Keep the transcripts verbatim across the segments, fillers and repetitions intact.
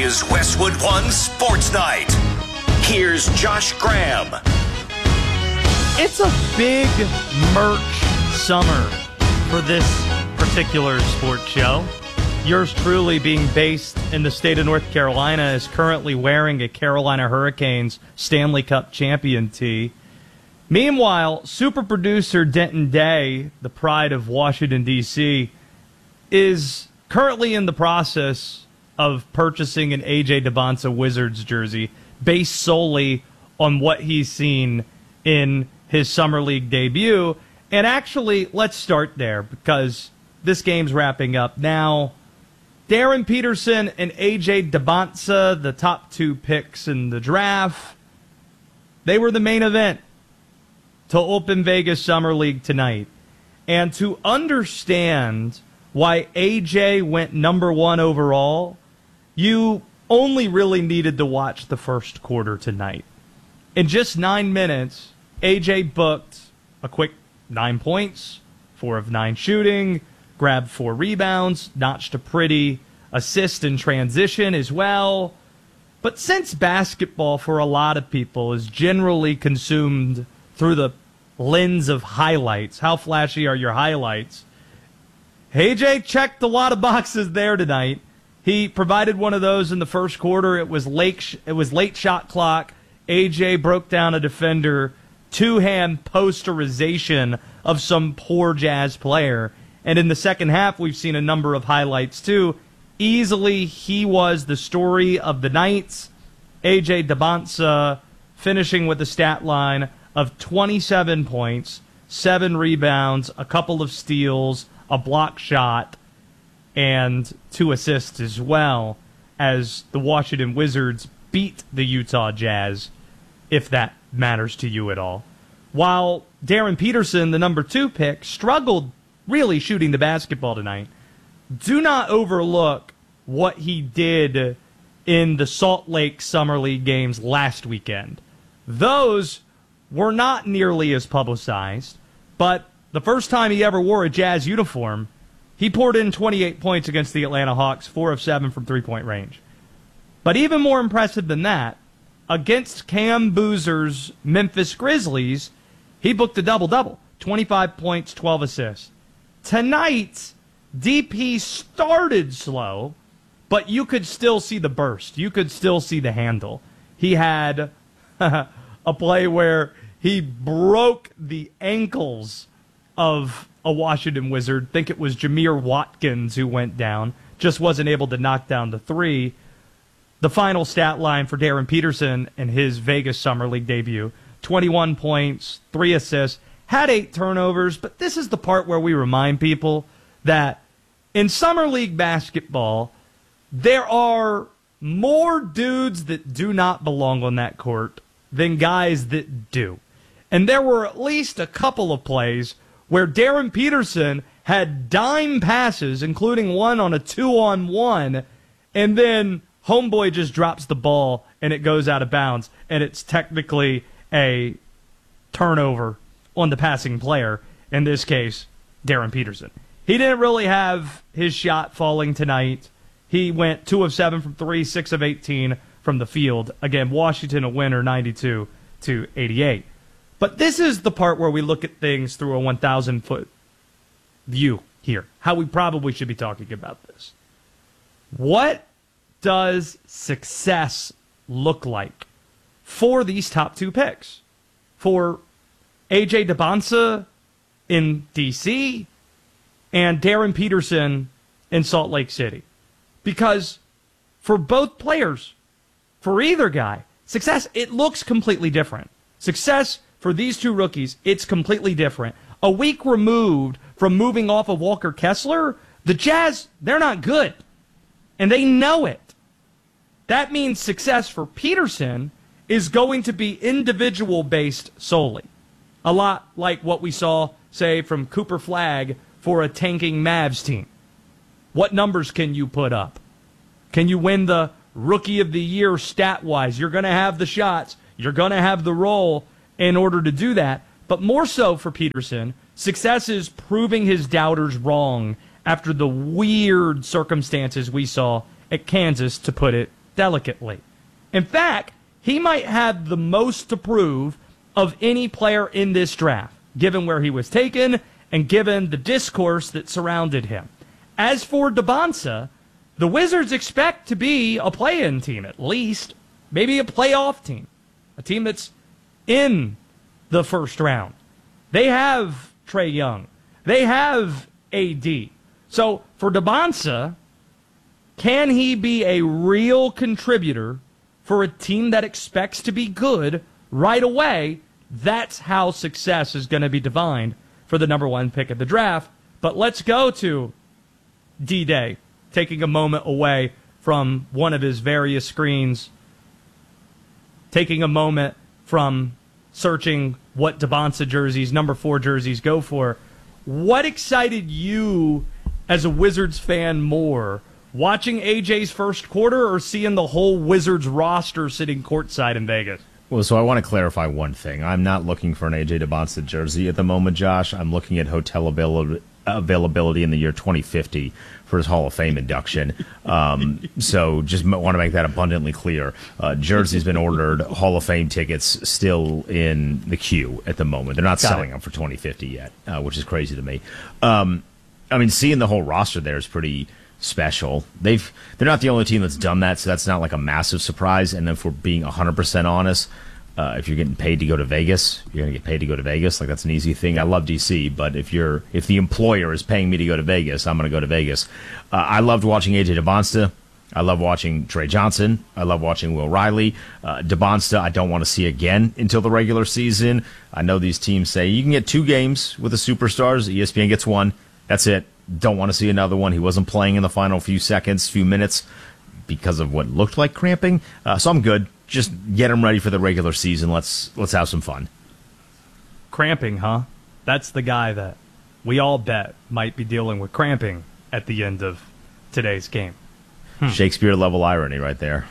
is Westwood One Sports Night. Here's Josh Graham. It's a big merch summer for this particular sports show. Yours truly, being based in the state of North Carolina, is currently wearing a Carolina Hurricanes Stanley Cup champion tee. Meanwhile, super producer Denton Day, the pride of Washington, D C, is currently in the process of purchasing an A J Dybantsa Wizards jersey based solely on what he's seen in his Summer League debut. And actually, let's start there because this game's wrapping up now. Darren Peterson and A J Dybantsa, the top two picks in the draft, they were the main event to open Vegas Summer League tonight. And to understand why A J went number one overall, you only really needed to watch the first quarter tonight. In just nine minutes, A J booked a quick nine points, four of nine shooting, grabbed four rebounds, notched a pretty assist in transition as well. But since basketball for a lot of people is generally consumed through the lens of highlights, how flashy are your highlights? A J checked a lot of boxes there tonight. He provided one of those in the first quarter. It was late, it was late shot clock. A J broke down a defender, two-hand posterization of some poor Jazz player. And in the second half, we've seen a number of highlights, too. Easily, he was the story of the night. A J Dybantsa finishing with a stat line of twenty-seven points, seven rebounds, a couple of steals, a block shot, and two assists as well, as the Washington Wizards beat the Utah Jazz, if that matters to you at all. While Darren Peterson, the number two pick, struggled really shooting the basketball tonight. Do not overlook what he did in the Salt Lake Summer League games last weekend. Those were not nearly as publicized, but the first time he ever wore a Jazz uniform, he poured in twenty-eight points against the Atlanta Hawks, four of seven from three-point range. But even more impressive than that, against Cam Boozer's Memphis Grizzlies, he booked a double-double, twenty-five points, twelve assists. Tonight, D P started slow, but you could still see the burst. You could still see the handle. He had a play where he broke the ankles of a Washington Wizard. I think it was Jameer Watkins who went down. Just wasn't able to knock down the three. The final stat line for Darren Peterson in his Vegas Summer League debut, twenty-one points, three assists, had eight turnovers, but this is the part where we remind people that in Summer League basketball, there are more dudes that do not belong on that court than guys that do. And there were at least a couple of plays where Darren Peterson had dime passes, including one on a two-on-one, and then homeboy just drops the ball and it goes out of bounds, and it's technically a turnover on the passing player, in this case, Darren Peterson. He didn't really have his shot falling tonight. He went two of seven from three, six of eighteen from the field. Again, Washington a winner, ninety-two to eighty-eight. But this is the part where we look at things through a one thousand foot view here, how we probably should be talking about this. What does success look like for these top two picks? For A J Dybantsa in D C and Darren Peterson in Salt Lake City. Because for both players, for either guy, success, it looks completely different. Success for these two rookies, it's completely different. A week removed from moving off of Walker Kessler, the Jazz, they're not good. And they know it. That means success for Peterson is going to be individual-based solely. A lot like what we saw, say, from Cooper Flagg for a tanking Mavs team. What numbers can you put up? Can you win the Rookie of the Year stat-wise? You're going to have the shots. You're going to have the role in order to do that. But more so for Peterson, success is proving his doubters wrong after the weird circumstances we saw at Kansas, to put it delicately. In fact, he might have the most to prove of any player in this draft, given where he was taken and given the discourse that surrounded him. As for Dybantsa, the Wizards expect to be a play-in team, at least, maybe a playoff team, a team that's in the first round. They have Trae Young. They have A D. So for Dybantsa, can he be a real contributor for a team that expects to be good right away? That's how success is going to be defined for the number one pick of the draft. But let's go to D-Day, taking a moment away from one of his various screens, taking a moment from searching what Dybantsa jerseys, number four jerseys go for. What excited you as a Wizards fan more, watching A J's first quarter or seeing the whole Wizards roster sitting courtside in Vegas? Well, so I want to clarify one thing. I'm not looking for an A J Dybantsa jersey at the moment, Josh. I'm looking at hotel avail- availability in the year twenty fifty for his Hall of Fame induction. Um, so just want to make that abundantly clear. Uh, jersey's been ordered. Hall of Fame tickets still in the queue at the moment. They're not Got selling it. them for twenty fifty yet, uh, which is crazy to me. Um, I mean, seeing the whole roster there is pretty special. They've they're not the only team that's done that, so that's not like a massive surprise. And then if we're being one hundred percent honest, uh, if you're getting paid to go to Vegas, you're going to get paid to go to Vegas. Like, that's an easy thing. I love D C, but if you're if the employer is paying me to go to Vegas, I'm going to go to Vegas. Uh, I loved watching A J Dybantsa. I love watching Trey Johnson. I love watching Will Riley. Uh, Dybantsa, I don't want to see again until the regular season. I know these teams say you can get two games with the superstars. E S P N gets one. That's it. Don't want to see another one. He wasn't playing in the final few seconds, few minutes because of what looked like cramping. Uh, so I'm good. Just get him ready for the regular season. Let's let's have some fun. Cramping, huh? That's the guy that we all bet might be dealing with cramping at the end of today's game. Hmm. Shakespeare-level irony right there.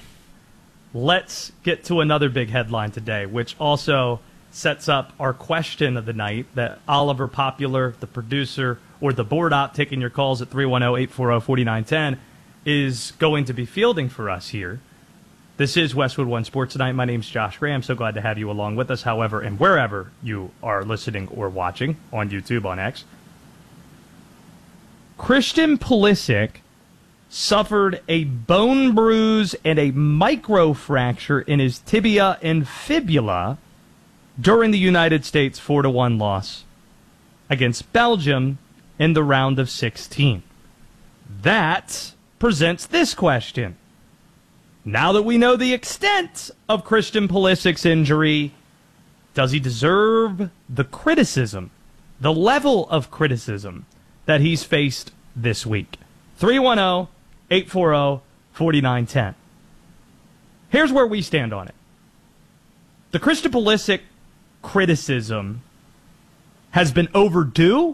Let's get to another big headline today, which also sets up our question of the night that Oliver Popular, the producer, or the board op taking your calls at three one zero, eight four zero, four nine one zero, is going to be fielding for us here. This is Westwood One Sports Tonight. My name's Josh Graham. So glad to have you along with us, however, and wherever you are listening or watching, on YouTube, on X. Christian Pulisic suffered a bone bruise and a microfracture in his tibia and fibula during the United States four to one loss against Belgium in the round of sixteen. That presents this question. Now that we know the extent of Christian Pulisic's injury, does he deserve the criticism, the level of criticism that he's faced this week? three one zero, eight four zero, four nine one zero. Here's where we stand on it. The Christian Pulisic criticism has been overdue,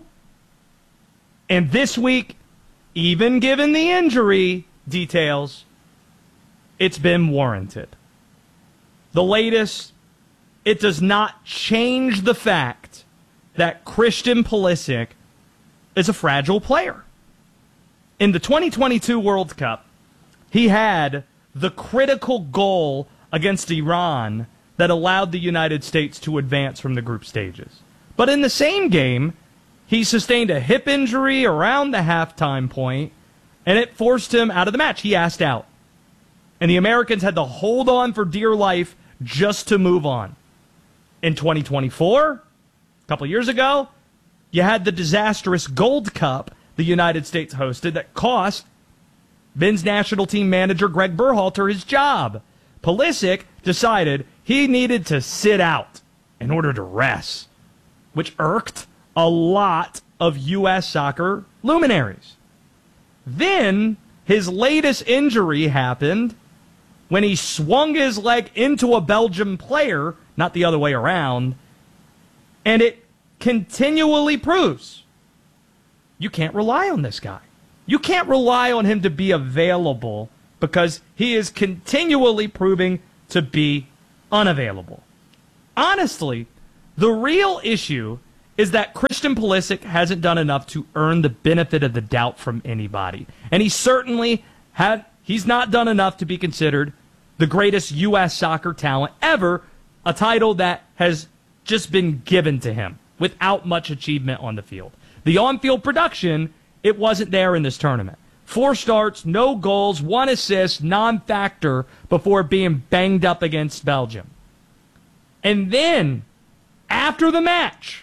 and this week, even given the injury details, it's been warranted. The latest, it does not change the fact that Christian Pulisic is a fragile player. In the twenty twenty-two World Cup, he had the critical goal against Iran that allowed the United States to advance from the group stages. But in the same game, he sustained a hip injury around the halftime point, and it forced him out of the match. He asked out. And the Americans had to hold on for dear life just to move on. In twenty twenty-four, a couple years ago, you had the disastrous Gold Cup the United States hosted that cost men's national team manager Greg Berhalter his job. Pulisic decided he needed to sit out in order to rest, which irked a lot of U S soccer luminaries. Then his latest injury happened when he swung his leg into a Belgian player, not the other way around, and it continually proves you can't rely on this guy. You can't rely on him to be available because he is continually proving to be unavailable. Honestly, the real issue is that Christian Pulisic hasn't done enough to earn the benefit of the doubt from anybody. And he certainly had he's not done enough to be considered the greatest U S soccer talent ever, a title that has just been given to him without much achievement on the field. The on-field production, it wasn't there in this tournament. Four starts, no goals, one assist, non-factor before being banged up against Belgium. And then, after the match,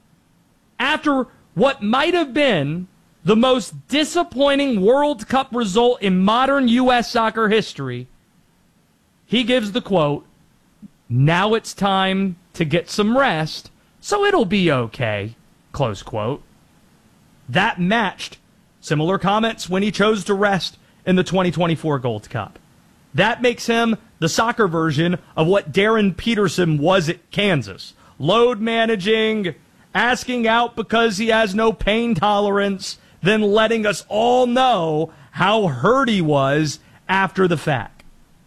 after what might have been the most disappointing World Cup result in modern U S soccer history, he gives the quote, "Now it's time to get some rest, so it'll be okay," close quote. That matched similar comments when he chose to rest in the twenty twenty-four Gold Cup. That makes him the soccer version of what Darren Peterson was at Kansas. Load managing, asking out because he has no pain tolerance, then letting us all know how hurt he was after the fact.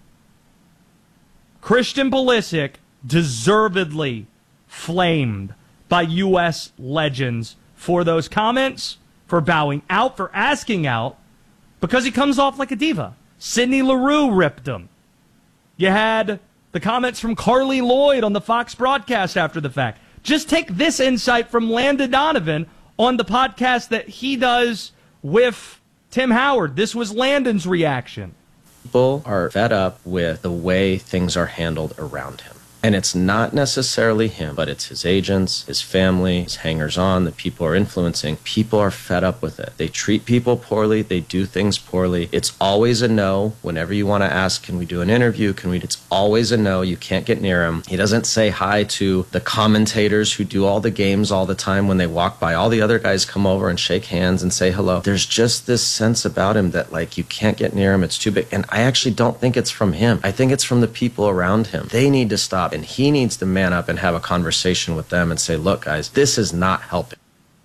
Christian Pulisic deservedly flamed by U S legends for those comments, for bowing out, for asking out, because he comes off like a diva. Sidney Leroux ripped him. You had the comments from Carly Lloyd on the Fox broadcast after the fact. Just take this insight from Landon Donovan on the podcast that he does with Tim Howard. This was Landon's reaction. People are fed up with the way things are handled around him. And it's not necessarily him, but it's his agents, his family, his hangers-on, the people are influencing. People are fed up with it. They treat people poorly. They do things poorly. It's always a no. Whenever you want to ask, can we do an interview? Can we? It's always a no. You can't get near him. He doesn't say hi to the commentators who do all the games all the time when they walk by. All the other guys come over and shake hands and say hello. There's just this sense about him that, like, you can't get near him. It's too big. And I actually don't think it's from him. I think it's from the people around him. They need to stop. And he needs to man up and have a conversation with them and say, look, guys, this is not helping.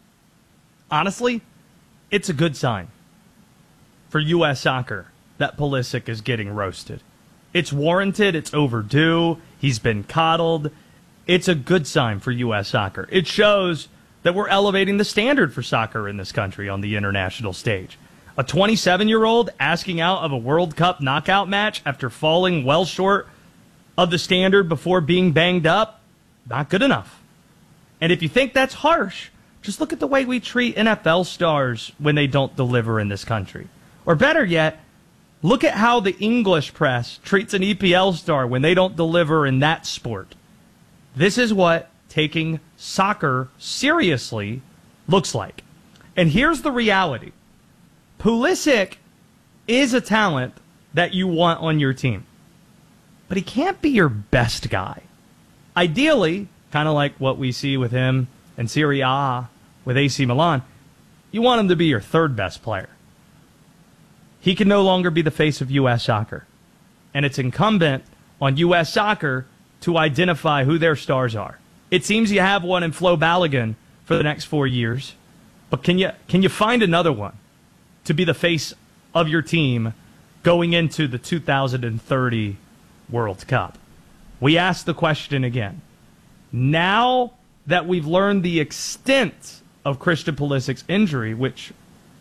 Honestly, it's a good sign for U S soccer that Pulisic is getting roasted. It's warranted. It's overdue. He's been coddled. It's a good sign for U S soccer. It shows that we're elevating the standard for soccer in this country on the international stage. A twenty-seven-year-old asking out of a World Cup knockout match after falling well short of the standard before being banged up, not good enough. And if you think that's harsh, just look at the way we treat N F L stars when they don't deliver in this country. Or better yet, look at how the English press treats an E P L star when they don't deliver in that sport. This is what taking soccer seriously looks like. And here's the reality. Pulisic is a talent that you want on your team. But he can't be your best guy. Ideally, kind of like what we see with him in Serie A with A C Milan, you want him to be your third best player. He can no longer be the face of U S soccer. And it's incumbent on U S soccer to identify who their stars are. It seems you have one in Flo Balogun for the next four years. But can you, can you find another one to be the face of your team going into the two thousand thirty World Cup? We ask the question again. Now that we've learned the extent of Christian Pulisic's injury, which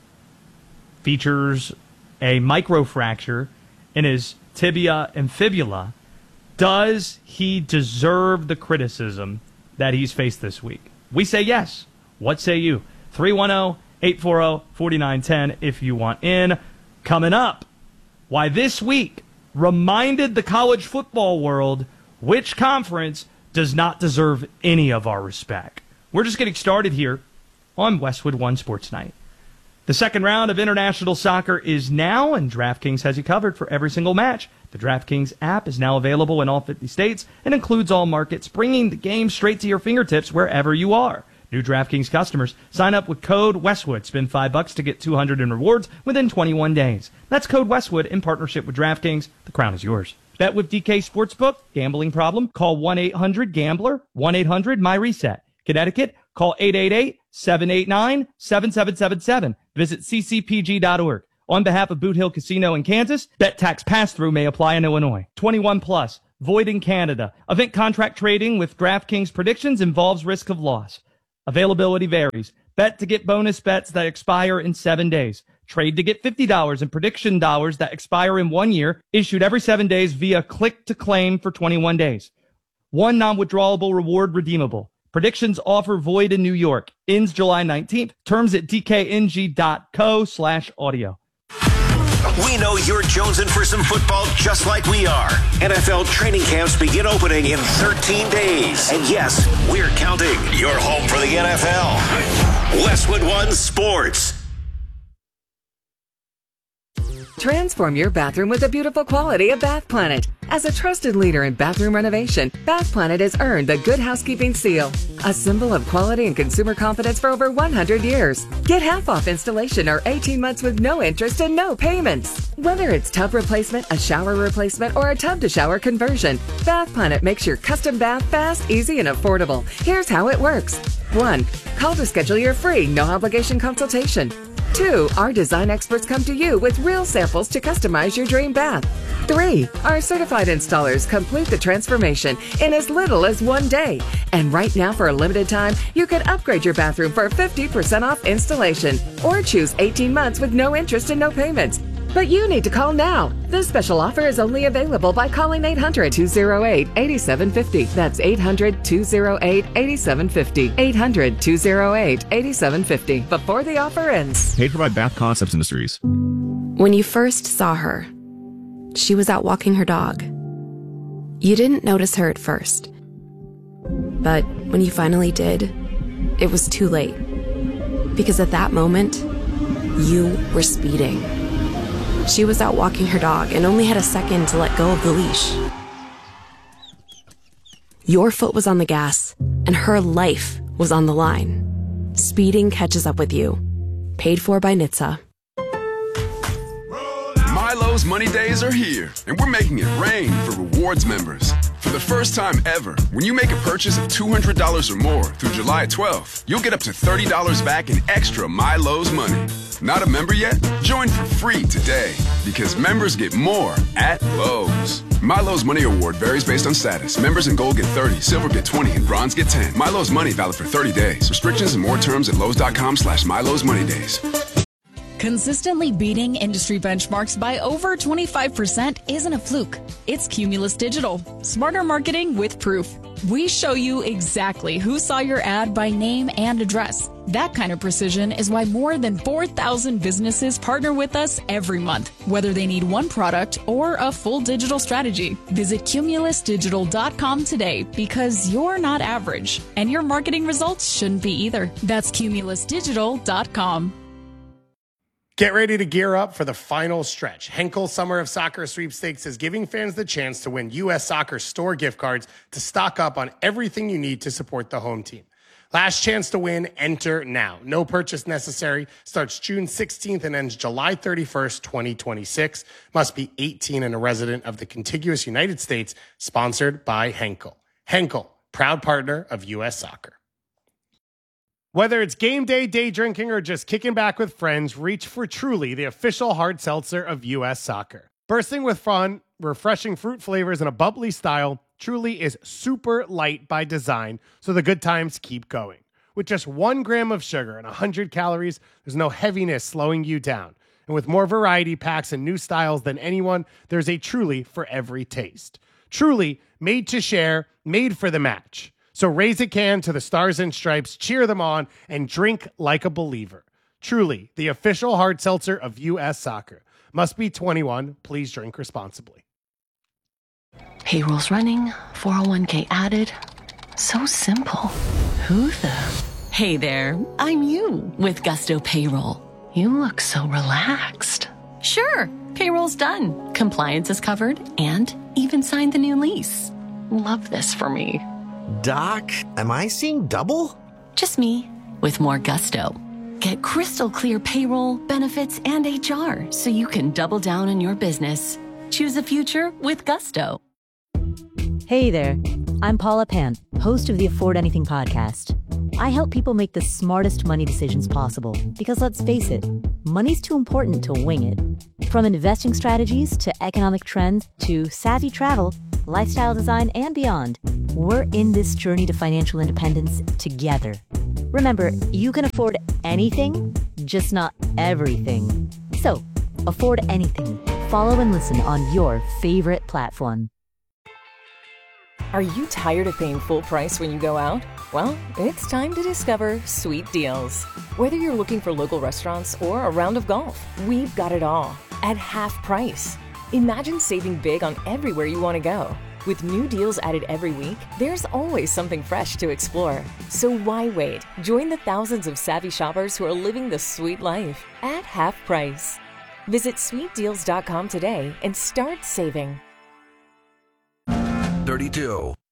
features a microfracture in his tibia and fibula, does he deserve the criticism that he's faced this week? We say yes. What say you? three one zero, eight four zero, four nine one zero if you want in. Coming up, why this week reminded the college football world which conference does not deserve any of our respect. We're just getting started here on Westwood One Sports Night. The second round of international soccer is now, and DraftKings has you covered for every single match. The DraftKings app is now available in all fifty states and includes all markets, bringing the game straight to your fingertips wherever you are. New DraftKings customers sign up with code Westwood. Spend five bucks to get two hundred in rewards within twenty-one days. That's code Westwood in partnership with DraftKings. The crown is yours. Bet with D K Sportsbook. Gambling problem? Call one eight hundred gambler, one eight hundred my reset. Connecticut, call eight eight eight, seven eight nine, seven seven seven seven. Visit c c p g dot org. On behalf of Boot Hill Casino in Kansas, bet tax pass-through may apply in Illinois. twenty-one plus, void in Canada. Event contract trading with DraftKings predictions involves risk of loss. Availability varies. Bet to get bonus bets that expire in seven days. Trade to get fifty dollars in prediction dollars that expire in one year, issued every seven days via click to claim for twenty-one days. One non-withdrawable reward redeemable. Predictions offer void in New York. Ends July nineteenth. Terms at dkng.co slash audio. We know you're jonesing for some football just like we are. N F L training camps begin opening in thirteen days. And yes, we're counting. You're home for the N F L. Westwood One Sports. Transform your bathroom with the beautiful quality of Bath Planet. As a trusted leader in bathroom renovation, Bath Planet has earned the Good Housekeeping Seal, a symbol of quality and consumer confidence for over one hundred years. Get half off installation or eighteen months with no interest and no payments. Whether it's tub replacement, a shower replacement, or a tub-to-shower conversion, Bath Planet makes your custom bath fast, easy, and affordable. Here's how it works. One, call to schedule your free, no-obligation consultation. Two, our design experts come to you with real samples to customize your dream bath. Three, our certified installers complete the transformation in as little as one day. And right now, for a limited time, you can upgrade your bathroom for fifty percent off installation or choose eighteen months with no interest and no payments. But you need to call now. This special offer is only available by calling eight hundred, two oh eight, eight seven five oh. That's eight hundred, two oh eight, eight seven five oh. eight hundred, two oh eight, eight seven five oh before the offer ends. Paid for by Bath Concepts Industries. When you first saw her, she was out walking her dog. You didn't notice her at first. But when you finally did, it was too late. Because at that moment, you were speeding. She was out walking her dog and only had a second to let go of the leash. Your foot was on the gas, and her life was on the line. Speeding catches up with you. Paid for by N H T S A. Milo's Money Days are here, and we're making it rain for rewards members. For the first time ever, when you make a purchase of two hundred dollars or more through July twelfth, you'll get up to thirty dollars back in extra Milo's money. Not a member yet? Join for free today, because members get more at Lowe's. Milo's Money Award varies based on status. Members in Gold get thirty, Silver get twenty, and Bronze get ten. Milo's Money valid for thirty days. Restrictions and more terms at Lowe's.com slash Milo's Money Days. Consistently beating industry benchmarks by over twenty-five percent isn't a fluke. It's Cumulus Digital. Smarter marketing with proof. We show you exactly who saw your ad by name and address. That kind of precision is why more than four thousand businesses partner with us every month, whether they need one product or a full digital strategy. Visit cumulus digital dot com today, because you're not average, and your marketing results shouldn't be either. That's cumulus digital dot com. Get ready to gear up for the final stretch. Henkel Summer of Soccer Sweepstakes is giving fans the chance to win U S Soccer store gift cards to stock up on everything you need to support the home team. Last chance to win, enter now. No purchase necessary. Starts June sixteenth and ends July thirty-first, twenty twenty-six. Must be eighteen and a resident of the contiguous United States. Sponsored by Henkel. Henkel, proud partner of U S Soccer. Whether it's game day, day drinking, or just kicking back with friends, reach for Truly, the official hard seltzer of U S Soccer. Bursting with fun, refreshing fruit flavors, and a bubbly style, Truly is super light by design, so the good times keep going. With just one gram of sugar and one hundred calories, there's no heaviness slowing you down. And with more variety packs and new styles than anyone, there's a Truly for every taste. Truly, made to share, made for the match. So raise a can to the Stars and Stripes, cheer them on, and drink like a believer. Truly, the official hard seltzer of U S Soccer. Must be twenty-one. Please drink responsibly. Payroll's running, four oh one k added. So simple. Who the? Hey there, I'm you with Gusto Payroll. You look so relaxed. Sure, payroll's done. Compliance is covered and even signed the new lease. Love this for me. Doc, am I seeing double? Just me, with more gusto. Get crystal clear payroll, benefits, and H R so you can double down on your business. Choose a future with Gusto. Hey there, I'm Paula Pan, host of the Afford Anything podcast. I help people make the smartest money decisions possible because, let's face it, money's too important to wing it. From investing strategies to economic trends to savvy travel, lifestyle design, and beyond, we're in this journey to financial independence together. Remember, you can afford anything, just not everything. So, afford anything. Follow and listen on your favorite platform. Are you tired of paying full price when you go out? Well, it's time to discover Sweet Deals. Whether you're looking for local restaurants or a round of golf, we've got it all at half price. Imagine saving big on everywhere you want to go. With new deals added every week, there's always something fresh to explore. So why wait? Join the thousands of savvy shoppers who are living the sweet life at half price. Visit sweet deals dot com today and start saving. thirty-two.